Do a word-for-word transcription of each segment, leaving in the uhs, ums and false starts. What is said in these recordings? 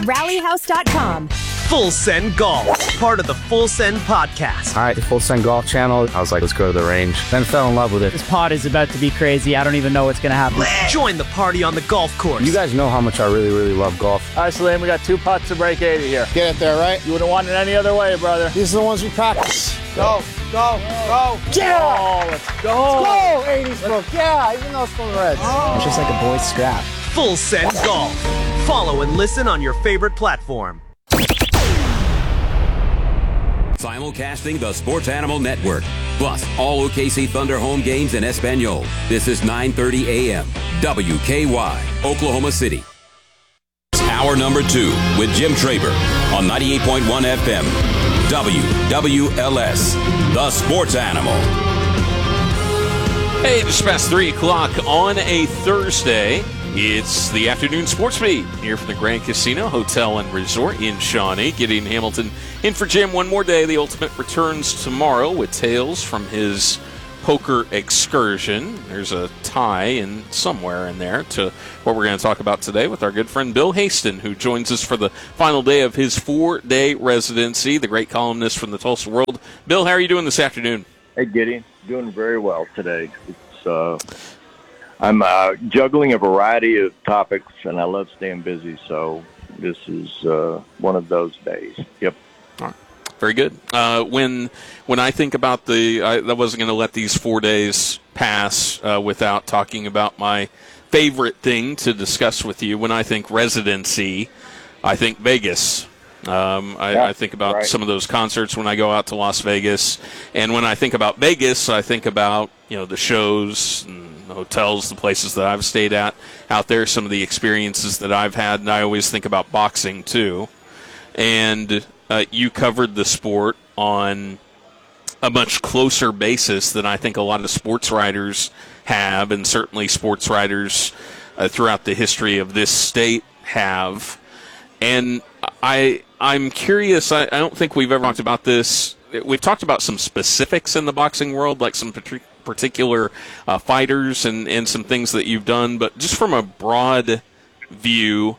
rally house dot com. Full Send Golf, part of the Full Send podcast. All right, the Full Send Golf channel. I was like, let's go to the range. Then fell in love with it. This pod is about to be crazy. I don't even know what's going to happen. Join the party on the golf course. You guys know how much I really, really love golf. All right, Salim, we got two putts to break eighty here. Get it there, right? You wouldn't want it any other way, brother. These are the ones we practice. Go, go, go. Yeah! Oh, let's go. Let's go, eighties, bro. Yeah, even though it's from the Reds. Oh. It's just like a boy's scrap. Full Send Golf. Follow and listen on your favorite platform. Simulcasting the Sports Animal Network. Plus, all O K C Thunder home games in Espanol. This is nine thirty a.m. W K Y, Oklahoma City. Hour number two with Jim Traber on ninety-eight point one F M. W W L S, the Sports Animal. Hey, just past three o'clock on a Thursday. It's the afternoon sports beat here from the Grand Casino Hotel and Resort in Shawnee. Gideon Hamilton in for Jim one more day. The Ultimate returns tomorrow with tales from his poker excursion. There's a tie in somewhere in there to what we're going to talk about today with our good friend Bill Haston, who joins us for the final day of his four-day residency, the great columnist from the Tulsa World. Bill, how are you doing this afternoon? Hey, Gideon. Doing very well today. It's uh, I'm uh, juggling a variety of topics, and I love staying busy, so this is uh, one of those days. Yep. All right. Very good. Uh, when when I think about the, I, I wasn't going to let these four days pass uh, without talking about my favorite thing to discuss with you. When I think residency, I think Vegas. Um, I, yeah, I think about right. some of those concerts when I go out to Las Vegas, and when I think about Vegas, I think about you know the shows and the hotels, the places that I've stayed at out there, some of the experiences that I've had, and I always think about boxing too. And uh, you covered the sport on a much closer basis than I think a lot of sports writers have, and certainly sports writers uh, throughout the history of this state have. And I, I'm curious, I, I don't think we've ever talked about this. We've talked about some specifics in the boxing world, like some particular uh, fighters and, and some things that you've done, but just from a broad view,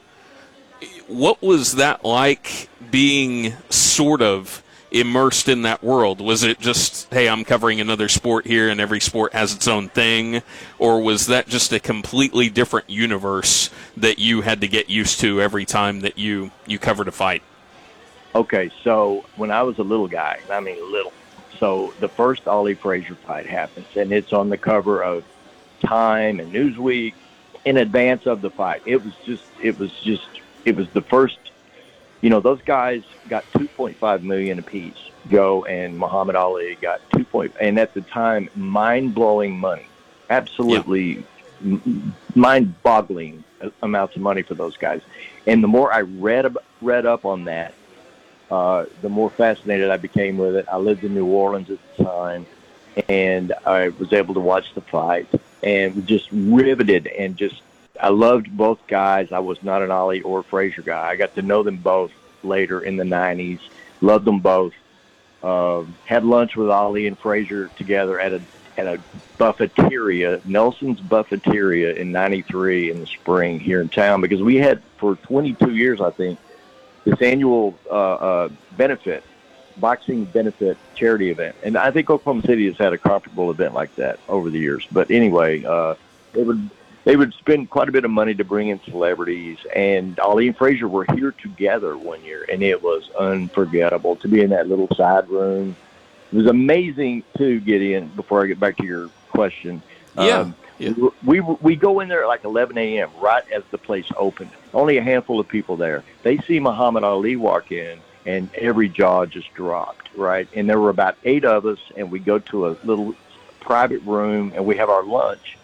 what was that like being sort of immersed in that world? Was it just, hey, I'm covering another sport here and every sport has its own thing? Or was that just a completely different universe that you had to get used to every time that you, you covered a fight? Okay, so when I was a little guy, I mean little, so the first Ali Frazier fight happens, and it's on the cover of Time and Newsweek in advance of the fight. It was just, it was just, it was the first. You know, those guys got two point five million dollars apiece. Joe and Muhammad Ali got two point, and at the time, mind-blowing money, absolutely yeah. mind-boggling amounts of money for those guys. And the more I read read up on that, uh, the more fascinated I became with it. I lived in New Orleans at the time, and I was able to watch the fight, and was just riveted and just. I loved both guys. I was not an Ali or Frazier guy. I got to know them both later in the nineties. Loved them both. Uh, had lunch with Ali and Frazier together at a at a buffeteria, Nelson's Buffeteria in ninety-three in the spring here in town, because we had for twenty-two years, I think, this annual uh, uh, benefit, boxing benefit charity event. And I think Oklahoma City has had a comparable event like that over the years. But anyway, uh, they would they would spend quite a bit of money to bring in celebrities. And Ali and Frazier were here together one year, and it was unforgettable to be in that little side room. It was amazing, too, Gideon, before I get back to your question. Yeah. Um, yeah. We, we go in there at like eleven a.m., right as the place opened. Only a handful of people there. They see Muhammad Ali walk in, and every jaw just dropped, right? And there were about eight of us, and we go to a little private room, and we have our lunch.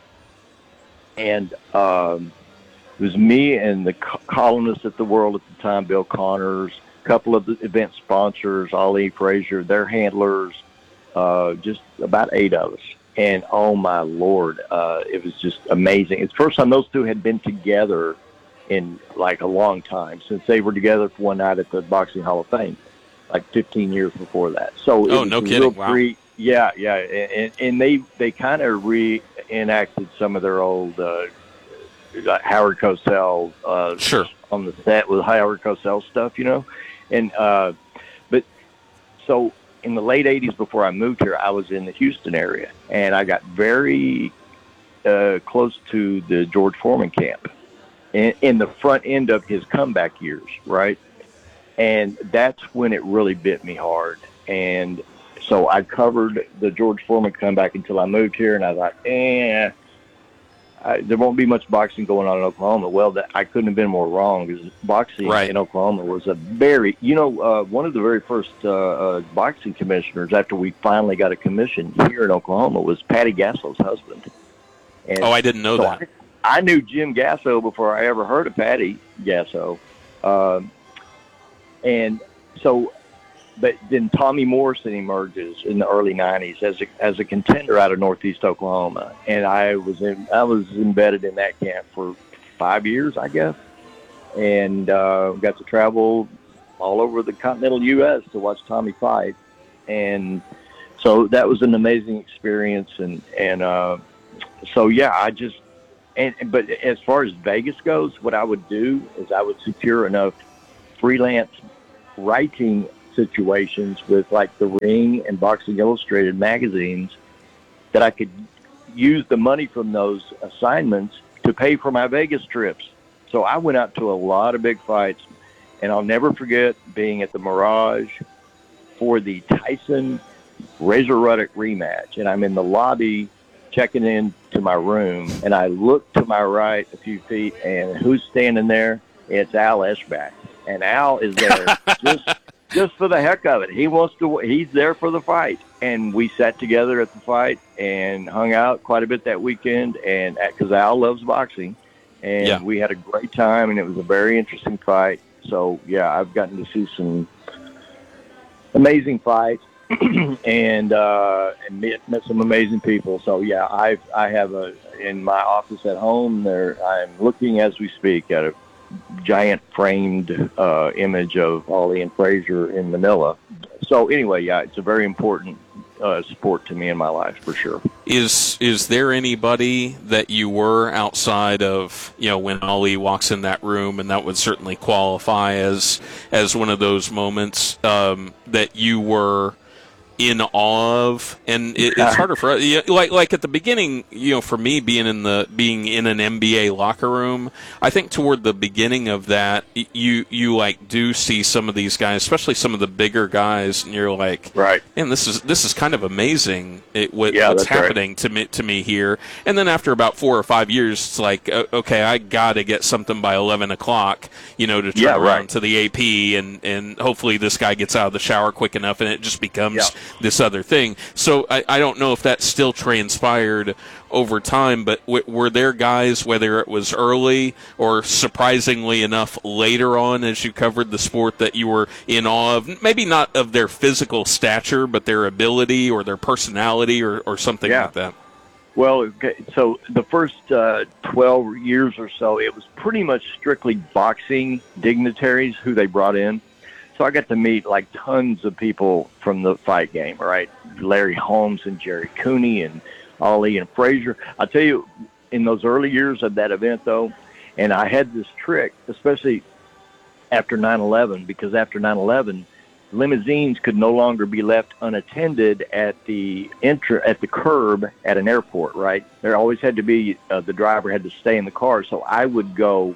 And um, it was me and the co- columnist at The World at the time, Bill Connors, a couple of the event sponsors, Ali, Frazier, their handlers, uh, just about eight of us. And, oh, my Lord, uh, it was just amazing. It's the first time those two had been together in, like, a long time, since they were together for one night at the Boxing Hall of Fame, like fifteen years before that. So it oh, was no a kidding. real Wow. treat. Yeah, yeah. And, and they, they kind of reenacted some of their old uh, Howard Cosell uh, Sure. on the set with Howard Cosell stuff, you know. And uh, but so in the late eighties, before I moved here, I was in the Houston area, and I got very uh, close to the George Foreman camp in, in the front end of his comeback years, right? And that's when it really bit me hard. And so I covered the George Foreman comeback until I moved here, and I thought, eh, I, there won't be much boxing going on in Oklahoma. Well, that, I couldn't have been more wrong, because boxing right. in Oklahoma was a very, you know, uh, one of the very first uh, uh, boxing commissioners after we finally got a commission here in Oklahoma was Patty Gasso's husband. And oh, I didn't know so that. I, I knew Jim Gasso before I ever heard of Patty Gasso. Um, and so, but then Tommy Morrison emerges in the early nineties as a as a contender out of Northeast Oklahoma, and I was in I was embedded in that camp for five years, I guess, and uh, got to travel all over the continental U S to watch Tommy fight, and so that was an amazing experience, and and uh, so yeah, I just and but as far as Vegas goes, what I would do is I would secure enough freelance writing situations with like the Ring and Boxing Illustrated magazines that I could use the money from those assignments to pay for my Vegas trips. So I went out to a lot of big fights, and I'll never forget being at the Mirage for the Tyson Razor Ruddock rematch. And I'm in the lobby checking in to my room, and I look to my right a few feet, and who's standing there? It's Al Eschbach. And Al is there just just for the heck of it. He wants to. He's there for the fight, and we sat together at the fight and hung out quite a bit that weekend. And because Al loves boxing, and yeah. we had a great time, and it was a very interesting fight. So yeah, I've gotten to see some amazing fights, and uh, and met, met some amazing people. So yeah, I I have a in my office at home there. I'm looking as we speak at a giant framed uh, image of Ali and Frazier in Manila. So anyway, yeah, it's a very important uh, sport to me in my life for sure. Is is there anybody that you were outside of, you know, when Ali walks in that room, and that would certainly qualify as as one of those moments um, that you were in awe of? And it, it's harder for you know, like like at the beginning, you know, for me being in the being in an N B A locker room, I think toward the beginning of that, you you like do see some of these guys, especially some of the bigger guys, and you're like, right, and this is this is kind of amazing. It, what, yeah, what's that's happening right. to me to me here. And then after about four or five years, it's like, okay, I got to get something by eleven o'clock, you know, to turn yeah, around right. to the A P, and and hopefully this guy gets out of the shower quick enough, and it just becomes yeah. this other thing. So I, I don't know if that still transpired over time, but w- were there guys, whether it was early or surprisingly enough later on as you covered the sport, that you were in awe of, maybe not of their physical stature, but their ability or their personality or, or something yeah. like that? Well, okay, so the first uh, twelve years or so, it was pretty much strictly boxing dignitaries who they brought in. So I got to meet like tons of people from the fight game, right? Larry Holmes and Jerry Cooney and Ali and Frazier. I'll tell you, in those early years of that event, though, and I had this trick, especially after nine eleven, because after nine eleven, limousines could no longer be left unattended at the enter at the curb at an airport, right? There always had to be, uh, the driver had to stay in the car. So I would go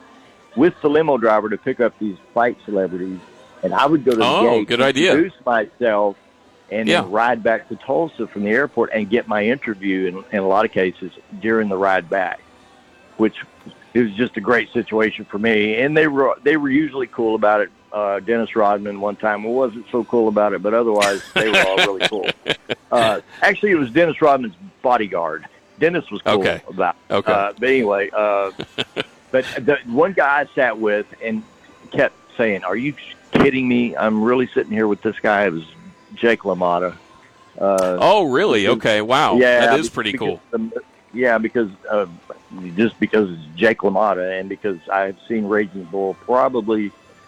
with the limo driver to pick up these fight celebrities, and I would go to the oh, gate, good idea. introduce myself, and yeah. then ride back to Tulsa from the airport and get my interview in, in a lot of cases during the ride back, which it was just a great situation for me. And they were they were usually cool about it. Uh, Dennis Rodman one time wasn't so cool about it, but otherwise they were all really cool. Uh, actually, it was Dennis Rodman's bodyguard. Dennis was cool okay. about it. Okay. Uh, but anyway, uh, but the one guy I sat with and kept saying, "Are you kidding me? I'm really sitting here with this guy." It was Jake LaMotta. Uh, oh, really? Okay. Wow. Yeah, that is pretty cool. The, yeah, because uh, just because it's Jake LaMotta, and because I've seen Raging Bull probably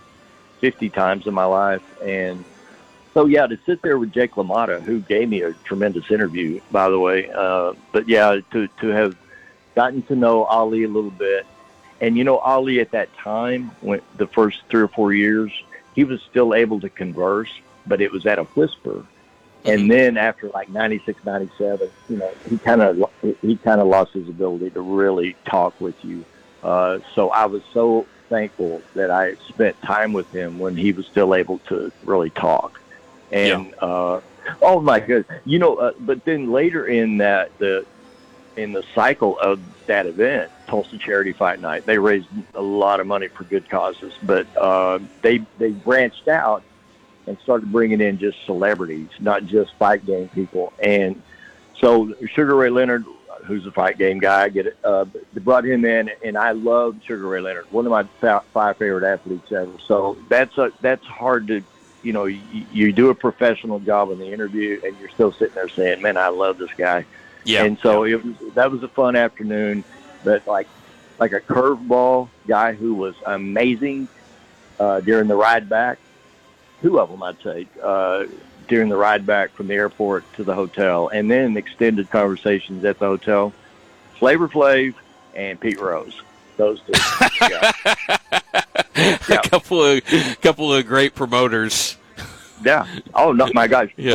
fifty times in my life, and so yeah, to sit there with Jake LaMotta, who gave me a tremendous interview, by the way. Uh, but yeah, to to have gotten to know Ali a little bit, And, you know, Ali at that time, when the first three or four years, he was still able to converse, but it was at a whisper. And then after like ninety-six, ninety-seven, you know, he kind of he kind of lost his ability to really talk with you. Uh, so I was so thankful that I spent time with him when he was still able to really talk. And yeah. uh, oh my goodness, you know. Uh, but then later in that the in the cycle of that event, Tulsa Charity Fight Night, they raised a lot of money for good causes. But uh, they they branched out and started bringing in just celebrities, not just fight game people. And so Sugar Ray Leonard, who's a fight game guy, I get it, uh, they brought him in, and I loved Sugar Ray Leonard, one of my five favorite athletes ever. So that's a, that's hard to, you know, you, you do a professional job in the interview, and you're still sitting there saying, man, I love this guy. Yeah. And so it was, that was a fun afternoon, but like, like a curveball guy who was amazing uh, during the ride back. Two of them, I'd say, uh, during the ride back from the airport to the hotel, and then extended conversations at the hotel. Flavor Flav and Pete Rose, those two. Yeah. A couple of couple of great promoters. Yeah. Oh no, my gosh. Yeah.